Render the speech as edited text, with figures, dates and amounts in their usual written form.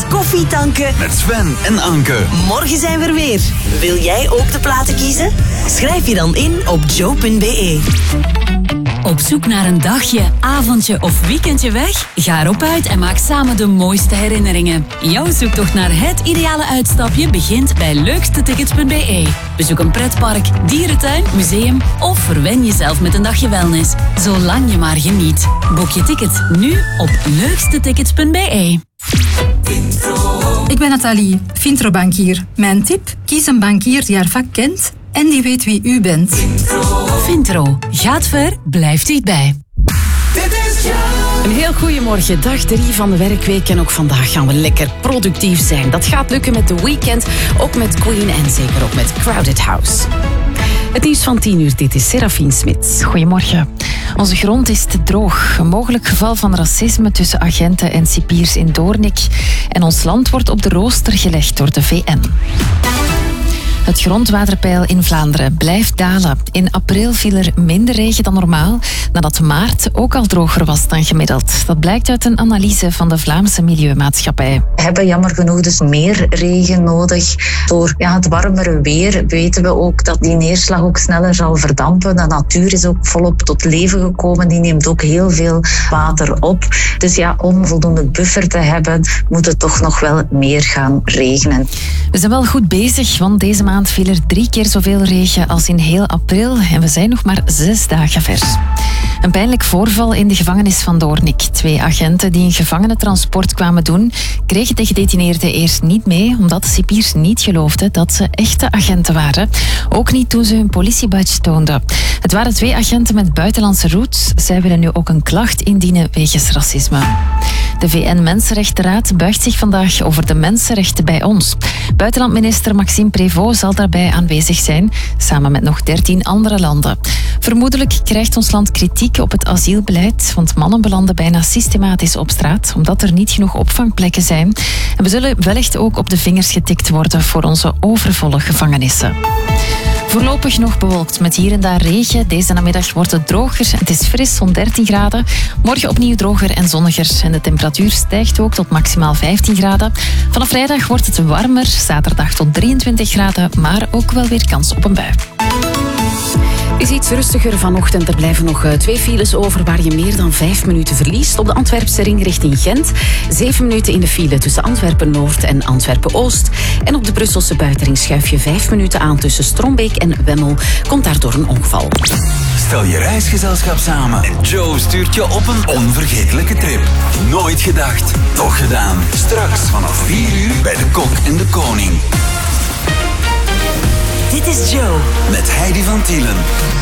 koffie tanken met Sven en Anke. Morgen zijn we er weer. Wil jij ook de platen kiezen? Schrijf je dan in op joe.be. Op zoek naar een dagje, avondje of weekendje weg? Ga erop uit en maak samen de mooiste herinneringen. Jouw zoektocht naar het ideale uitstapje begint bij leukstetickets.be. Bezoek een pretpark, dierentuin, museum of verwen jezelf met een dagje wellness. Zolang je maar geniet. Boek je ticket nu op leukstetickets.be. Ik ben Nathalie, Vintro-bankier. Mijn tip? Kies een bankier die haar vak kent en die weet wie u bent. Vintro. Gaat ver, blijft dichtbij. Een heel goeiemorgen, dag 3 van de werkweek en ook vandaag gaan we lekker productief zijn. Dat gaat lukken met The Weeknd, ook met Queen en zeker ook met Crowded House. Het nieuws van 10 uur, dit is Serafine Smits. Goedemorgen. Onze grond is te droog. Een mogelijk geval van racisme tussen agenten en cipiers in Doornik. En ons land wordt op de rooster gelegd door de VN. Het grondwaterpeil in Vlaanderen blijft dalen. In april viel er minder regen dan normaal, nadat maart ook al droger was dan gemiddeld. Dat blijkt uit een analyse van de Vlaamse Milieumaatschappij. We hebben jammer genoeg dus meer regen nodig. Door het warmere weer weten we ook dat die neerslag ook sneller zal verdampen. De natuur is ook volop tot leven gekomen. Die neemt ook heel veel water op. Dus om voldoende buffer te hebben, moet het toch nog wel meer gaan regenen. We zijn wel goed bezig, want deze maand viel er 3 keer zoveel regen als in heel april en we zijn nog maar 6 dagen ver. Een pijnlijk voorval in de gevangenis van Doornik. 2 agenten die een gevangenentransport kwamen doen, kregen de gedetineerden eerst niet mee, omdat de cipiers niet geloofden dat ze echte agenten waren. Ook niet toen ze hun politiebadge toonden. Het waren 2 agenten met buitenlandse roots. Zij willen nu ook een klacht indienen wegens racisme. De VN-Mensenrechtenraad buigt zich vandaag over de mensenrechten bij ons. Buitenlandminister Maxime Prévost zal daarbij aanwezig zijn, samen met nog 13 andere landen. Vermoedelijk krijgt ons land kritiek op het asielbeleid, want mannen belanden bijna systematisch op straat, omdat er niet genoeg opvangplekken zijn. En we zullen wellicht ook op de vingers getikt worden voor onze overvolle gevangenissen. Voorlopig nog bewolkt met hier en daar regen. Deze namiddag wordt het droger. Het is fris, zo'n 13 graden. Morgen opnieuw droger en zonniger. En de temperatuur stijgt ook tot maximaal 15 graden. Vanaf vrijdag wordt het warmer. Zaterdag tot 23 graden, maar ook wel weer kans op een bui. Het is iets rustiger vanochtend. Er blijven nog 2 files over waar je meer dan 5 minuten verliest. Op de Antwerpse ring richting Gent. 7 minuten in de file tussen Antwerpen-Noord en Antwerpen-Oost. En op de Brusselse buitenring schuif je 5 minuten aan tussen Strombeek en Wemmel. Komt daardoor een ongeval. Stel je reisgezelschap samen en Joe stuurt je op een onvergetelijke trip. Nooit gedacht, toch gedaan. Straks vanaf 4 uur bij de Kok en de Koning. Dit is Joe Met Heidi van Tielen.